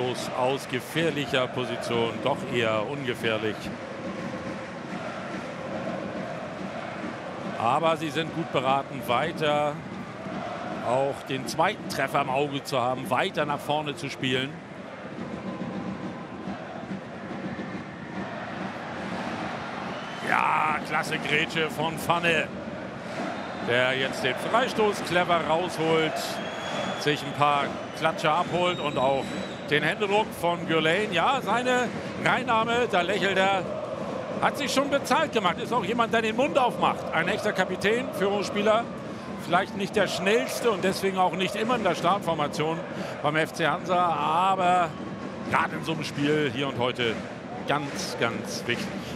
Freistoß aus gefährlicher Position, doch eher ungefährlich. Aber sie sind gut beraten, weiter auch den zweiten Treffer im Auge zu haben, weiter nach vorne zu spielen. Ja, klasse Grätsche von Pfanne, der jetzt den Freistoß clever rausholt, sich ein paar Klatscher abholt und auch den Händedruck von Gülen. Ja, seine Reinnahme, da lächelt er, hat sich schon bezahlt gemacht. Ist auch jemand, der den Mund aufmacht. Ein echter Kapitän, Führungsspieler. Vielleicht nicht der schnellste und deswegen auch nicht immer in der Startformation beim FC Hansa. Aber gerade in so einem Spiel hier und heute ganz, ganz wichtig.